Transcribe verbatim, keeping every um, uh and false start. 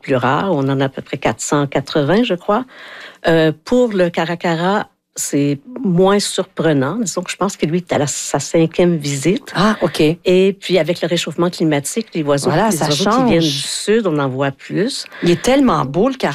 plus rare. On en a à peu près quatre cent quatre-vingts, je crois. Euh, pour le caracara, c'est moins surprenant. Disons que je pense que lui est à la, sa cinquième visite. Ah, OK. Et puis, avec le réchauffement climatique, les oiseaux, Voilà, les ça oiseaux change. qui viennent du sud, on en voit plus. Il est tellement beau, le